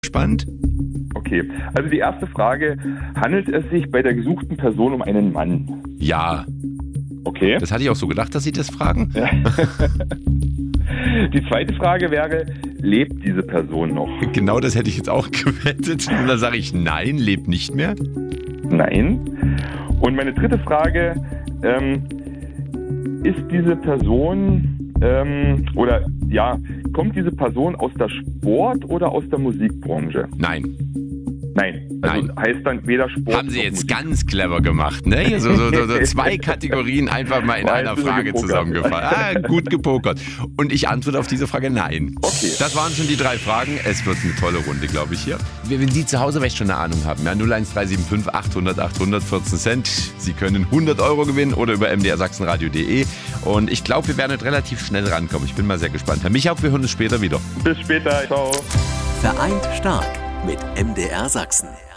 Spannend. Okay, also die erste Frage, handelt es sich bei der gesuchten Person um einen Mann? Ja. Okay. Das hatte ich auch so gedacht, dass Sie das fragen. Ja. Die zweite Frage wäre, lebt diese Person noch? Genau das hätte ich jetzt auch gewettet. Und dann sage ich, nein, lebt nicht mehr. Nein. Und meine dritte Frage, ist diese Person, kommt diese Person aus der Sport- oder aus der Musikbranche? Nein. Nein. Also Nein. Heißt dann weder Sport Haben Sie noch jetzt Musik. ganz clever gemacht, ne? Hier so zwei Kategorien einfach mal in War einer ein bisschen Frage gepokert. zusammengefasst. Gut gepokert. Und ich antworte auf diese Frage nein. Okay. Das waren schon die 3 Fragen. Es wird eine tolle Runde, glaube ich, hier. Wenn Sie zu Hause vielleicht schon eine Ahnung haben, ja, 01375 800 800 14 Cent. Sie können 100 Euro gewinnen oder über mdrsachsenradio.de. Und ich glaube, wir werden heute relativ schnell rankommen. Ich bin mal sehr gespannt. Herr Michau, wir hören uns später wieder. Bis später. Ciao. Vereint stark mit MDR Sachsen.